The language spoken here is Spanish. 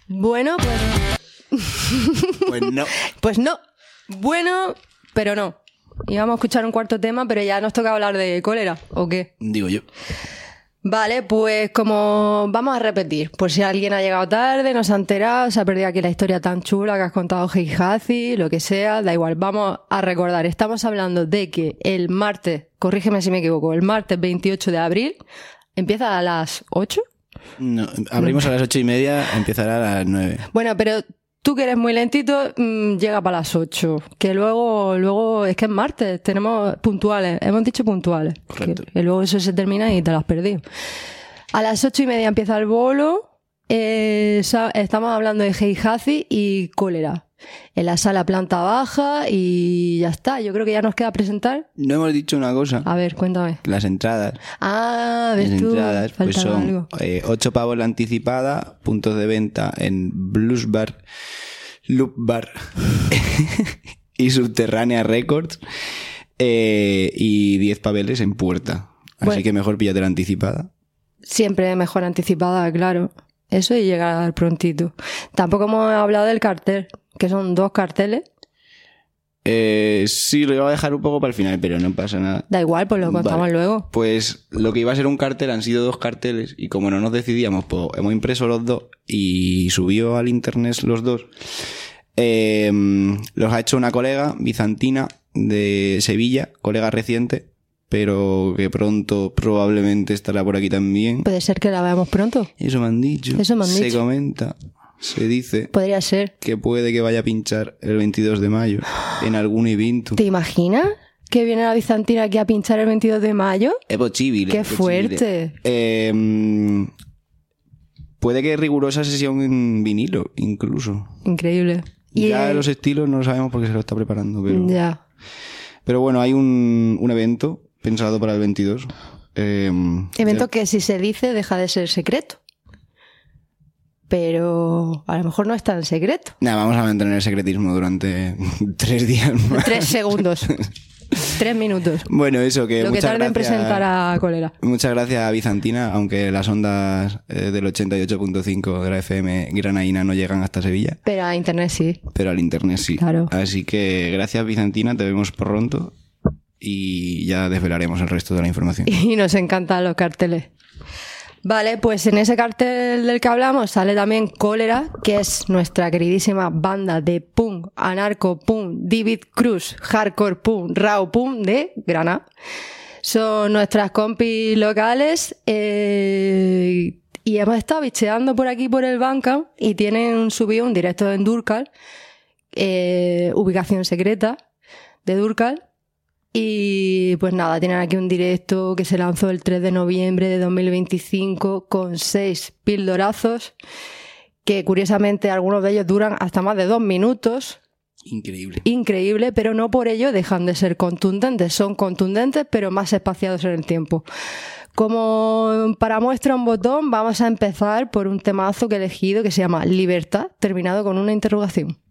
Bueno, Pues no. pues no. Bueno, pero no. Íbamos a escuchar un cuarto tema, pero ya nos toca hablar de cólera, ¿o qué? Digo yo. Vale, pues como vamos a repetir, por si alguien ha llegado tarde, no se ha enterado, se ha perdido aquí la historia tan chula que has contado Heihachi, lo que sea, da igual, vamos a recordar. Estamos hablando de que el martes, corrígeme si me equivoco, el martes 28 de abril, empieza a las 8. No, abrimos a las 8:30, empezará a las 9. Bueno, pero tú que eres muy lentito, llega para las 8. Que luego es que es martes, tenemos puntuales, hemos dicho puntuales. Correcto. Que luego eso se termina y te lo has perdido. A las 8:30 empieza el bolo. Estamos hablando de Heihachi y cólera. En la sala planta baja y ya está. Yo creo que ya nos queda presentar. No hemos dicho una cosa. A ver, cuéntame. Las entradas. Ah, ves Las tú. entradas pues faltaba son algo. 8 pavos la anticipada, puntos de venta en Blues Bar, Loop Bar y Subterránea Records, y 10 paveles en puerta. Así Bueno. que mejor píllate la anticipada. Siempre mejor anticipada, claro. Eso y llegar prontito. Tampoco hemos hablado del cartel, que son 2 carteles. Sí, lo iba a dejar un poco para el final, pero no pasa nada. Da igual, pues lo contamos Vale. luego. Pues lo que iba a ser un cartel han sido 2 carteles y como no nos decidíamos, pues hemos impreso los 2 y subió al internet los 2. Los ha hecho una colega bizantina de Sevilla, colega reciente, pero que pronto probablemente estará por aquí también. Puede ser que la veamos pronto. Eso me han dicho. Eso me han Se dicho. comenta, se dice Podría ser. que puede que vaya a pinchar el 22 de mayo en algún evento. ¿Te imaginas que viene la bizantina aquí a pinchar el 22 de mayo? Es posible. ¡Qué es posible. fuerte! Puede que rigurosa sesión en vinilo, incluso. Increíble. Y Ya los estilos no lo sabemos porque se lo está preparando, ya. pero bueno, hay un evento pensado para el 22. Evento que si se dice deja de ser secreto. Pero a lo mejor no es tan secreto. Nada, vamos a mantener el secretismo durante 3 días más. 3 segundos. 3 minutos. Bueno, eso, que Lo que muchas tarda en gracias. presentar a cólera. Muchas gracias a Bizantina, aunque las ondas del 88.5 de la FM granaína no llegan hasta Sevilla, Pero a internet sí. pero al internet sí. Claro. Así que gracias Bizantina, te vemos pronto y ya desvelaremos el resto de la información. Y nos encantan los carteles. Vale, pues en ese cartel del que hablamos sale también Cólera, que es nuestra queridísima banda de punk, anarco punk, David Cruz, hardcore punk, raw punk de Granada. Son nuestras compis locales y hemos estado bicheando por aquí por el Bandcamp y tienen subido un directo en Durcal, ubicación secreta de Durcal. Y pues nada, tienen aquí un directo que se lanzó el 3 de noviembre de 2025 con 6 pildorazos que curiosamente algunos de ellos duran hasta más de 2 minutos. Increíble. Increíble, pero no por ello dejan de ser contundentes. Son contundentes, pero más espaciados en el tiempo. Como para muestra un botón, vamos a empezar por un temazo que he elegido que se llama Libertad, terminado con una interrogación.